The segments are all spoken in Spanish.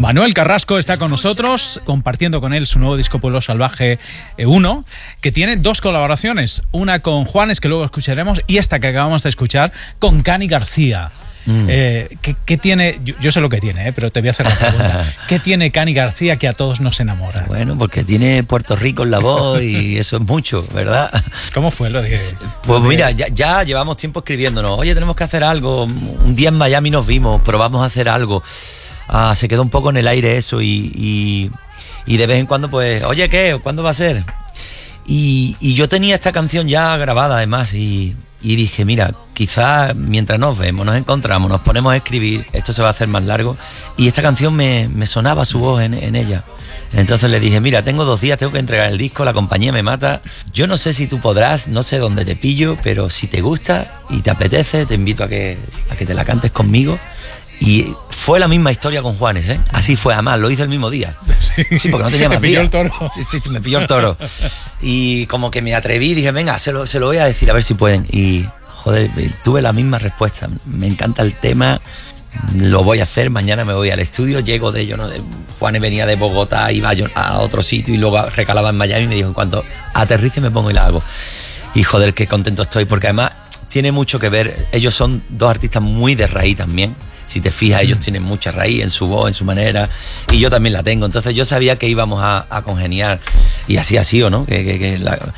Manuel Carrasco está con nosotros, compartiendo con él su nuevo disco Pueblo Salvaje 1, que tiene dos colaboraciones, una con Juanes, que luego escucharemos, y esta que acabamos de escuchar con Cani García. ¿Qué tiene? Yo sé lo que tiene, pero te voy a hacer la pregunta. ¿Qué tiene Cani García que a todos nos enamora? Bueno, porque tiene Puerto Rico en la voz y eso es mucho, ¿verdad? ¿Cómo fue lo de...? Pues mira, ya llevamos tiempo escribiéndonos. Oye, tenemos que hacer algo. Un día en Miami nos vimos, probamos a hacer algo. Se quedó un poco en el aire eso y de vez en cuando pues, oye, ¿qué? ¿Cuándo va a ser? Y yo tenía esta canción ya grabada además y dije, mira, quizás mientras nos vemos, nos encontramos, nos ponemos a escribir, esto se va a hacer más largo. Y esta canción me sonaba su voz en ella. Entonces le dije, mira, tengo 2 días, tengo que entregar el disco, la compañía me mata. Yo no sé si tú podrás, no sé dónde te pillo, pero si te gusta y te apetece, te invito a que te la cantes conmigo. Y fue la misma historia con Juanes, ¿eh? Así fue, además, lo hice el mismo día. Sí, porque no tenía más días. ¿Te pilló el toro? Sí, me pilló el toro. Y como que me atreví, dije, venga, se lo voy a decir, a ver si pueden. Y, joder, tuve la misma respuesta. Me encanta el tema, lo voy a hacer, mañana me voy al estudio, llego de ello, ¿no? Juanes venía de Bogotá, iba a otro sitio y luego recalaba en Miami y me dijo, en cuanto aterrice me pongo y la hago. Y, joder, qué contento estoy, porque además tiene mucho que ver. Ellos son 2 artistas muy de raíz también. Si te fijas, ellos tienen mucha raíz en su voz, en su manera, y yo también la tengo. Entonces yo sabía que íbamos a congeniar, y así ha sido, ¿no? Que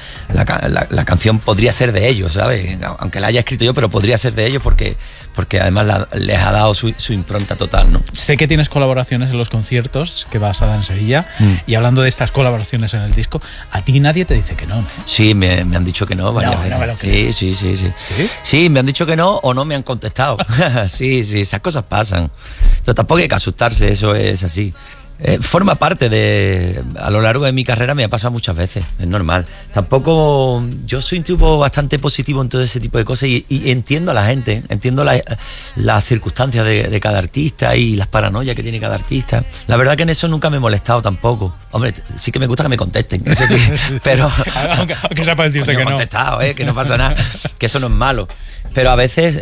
la canción podría ser de ellos, ¿sabes? Aunque la haya escrito yo, pero podría ser de ellos porque además les ha dado su impronta total, ¿no? Sé que tienes colaboraciones en los conciertos que vas a dar en Sevilla, y hablando de estas colaboraciones en el disco, a ti nadie te dice que no, ¿no? Sí, me han dicho que no. Sí. Sí, me han dicho que no o no me han contestado. Sí, esas cosas pasan. Pero tampoco hay que asustarse, eso es así. Forma parte a lo largo de mi carrera, me ha pasado muchas veces, es normal. Tampoco, yo soy un tipo bastante positivo en todo ese tipo de cosas y entiendo a la gente, entiendo las circunstancias de cada artista y las paranoias que tiene cada artista. La verdad que en eso nunca me he molestado tampoco. Hombre, sí que me gusta que me contesten, eso sí, pero aunque sea para decirte que no. Contestado, que no pasa nada, que eso no es malo. Pero a veces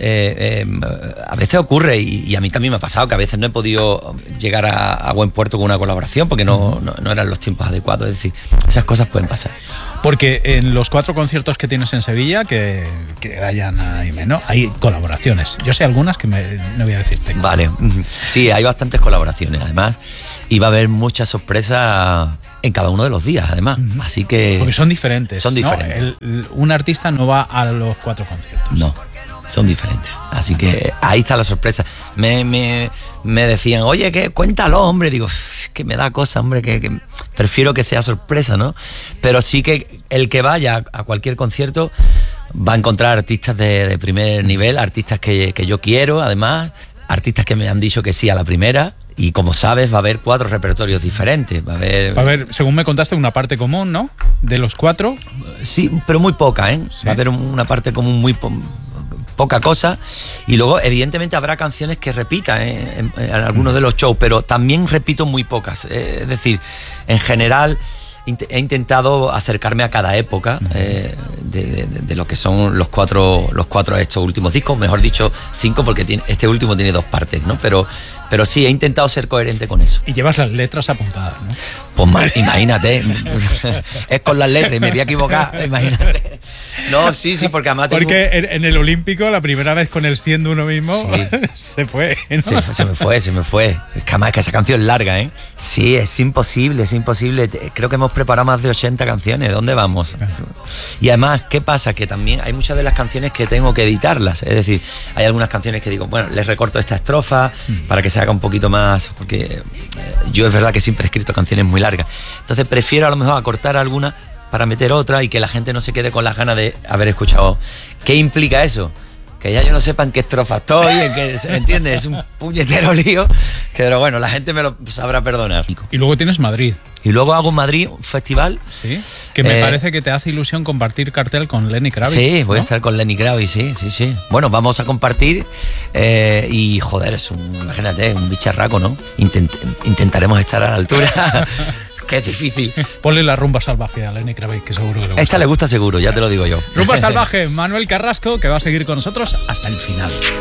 ocurre, y a mí también me ha pasado que a veces no he podido llegar a buen puerto con una colaboración porque no eran los tiempos adecuados. Es decir, esas cosas pueden pasar. Porque en los 4 conciertos que tienes en Sevilla, que Dayana y Meno, hay colaboraciones. Yo sé algunas que no voy a decirte. Vale, sí, hay bastantes colaboraciones. Además, y va a haber muchas sorpresas en cada uno de los días, además. Así que... Porque son diferentes. Son diferentes. ¿No? Un artista no va a los 4 conciertos. No. Son diferentes, así que ahí está la sorpresa. Me decían, oye, cuéntalo, hombre. Digo, es que me da cosa, hombre, que prefiero que sea sorpresa, ¿no? Pero sí que el que vaya a cualquier concierto va a encontrar artistas de primer nivel, artistas que yo quiero, además, artistas que me han dicho que sí a la primera. Y como sabes, va a haber 4 repertorios diferentes. Va a haber, según me contaste, una parte común, ¿no? De los 4. Sí, pero muy poca, ¿eh? Sí. Va a haber una parte común muy poca cosa, y luego evidentemente habrá canciones que repitan en algunos de los shows, pero también repito muy pocas. Es decir, en general he intentado acercarme a cada época de lo que son los cuatro estos últimos discos, mejor dicho 5, porque este último tiene 2 partes, ¿no? Pero sí, he intentado ser coherente con eso. Y llevas las letras apuntadas, ¿no? Pues imagínate, es con las letras y me voy a equivocar, imagínate. No, sí, porque además porque en el Olímpico, la primera vez con el Siendo Uno Mismo, sí. Se fue, ¿no? Se me fue. Es que además que esa canción es larga, ¿eh? Sí, es imposible. Creo que hemos preparado más de 80 canciones. ¿Dónde vamos? Y además, ¿qué pasa? Que también hay muchas de las canciones que tengo que editarlas. Es decir, hay algunas canciones que digo, bueno, les recorto esta estrofa para que se haga un poquito más, porque yo es verdad que siempre he escrito canciones muy largas. Entonces prefiero a lo mejor acortar alguna para meter otra y que la gente no se quede con las ganas de haber escuchado. ¿Qué implica eso? Que ya yo no sepa en qué estrofa estoy, ¿entiendes? Es un puñetero lío, pero bueno, la gente me lo sabrá perdonar. Y luego tienes Madrid. Y luego hago en Madrid un festival. Sí, que me parece que te hace ilusión compartir cartel con Lenny Kravitz. Sí, voy a estar con Lenny Kravitz, sí. Bueno, vamos a compartir y joder, imagínate, un bicharraco, ¿no? Intentaremos estar a la altura. Que es difícil. Ponle la Rumba Salvaje a Lenny Kravitz, que seguro que le gusta. Esta le gusta seguro, ya te lo digo yo. Rumba Salvaje, Manuel Carrasco, que va a seguir con nosotros hasta el final.